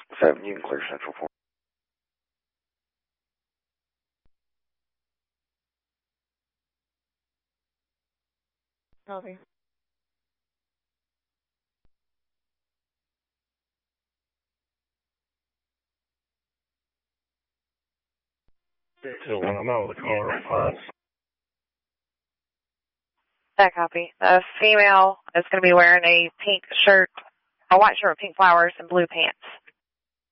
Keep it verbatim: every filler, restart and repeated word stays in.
Seven, you can clear Central four. Copy. So when I'm out of the car, That copy. The female is going to be wearing a pink shirt, a white shirt with pink flowers and blue pants.